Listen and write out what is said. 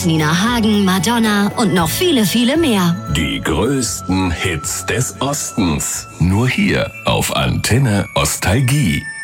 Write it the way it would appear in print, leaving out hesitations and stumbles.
Prince, Nina Hagen, Madonna und noch viele, viele mehr. Die größten Hits des Ostens. Nur hier auf Antenne Ostalgie.